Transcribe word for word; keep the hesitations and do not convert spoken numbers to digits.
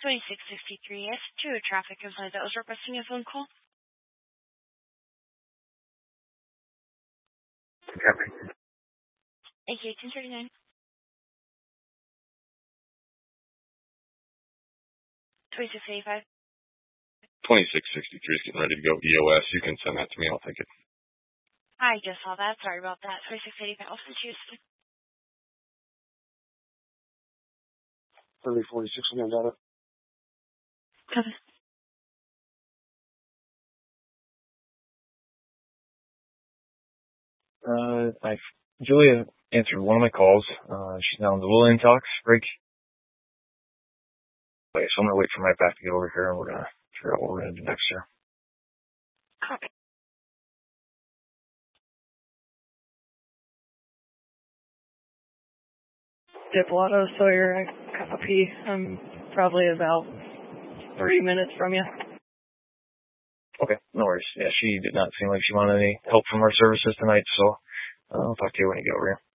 twenty-six sixty-three S to a traffic complaint that was requesting a phone call. Copy. Thank you, ten thirty-nine. twenty-six eighty-five. twenty-six sixty-three is getting ready to go E O S. You can send that to me. I'll take it. I just saw that. Sorry about that. twenty-six eighty-five. I'll send you. thirty forty-six, I'm going to Copy. Uh, I, Julia answered one of my calls. Uh, she's now on the Lillian Talks break. Okay, so I'm going to wait for my back to get over here, and we're going to figure out what we're going to do next here. Copy. Diplomato Sawyer, copy. I'm probably about thirty minutes from you. Okay, no worries. Yeah, she did not seem like she wanted any help from our services tonight, so uh, I'll talk to you when you get over here.